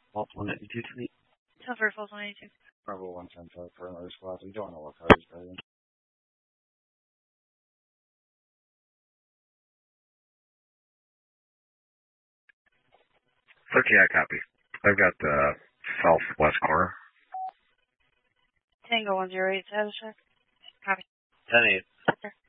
Vault 182 to me. Tell for Vault 182. Bravo 110 for another squad. We don't know what car is driving. 13, I copy. I've got the southwest corner. Tango 108, status check. Copy. 10-8. There.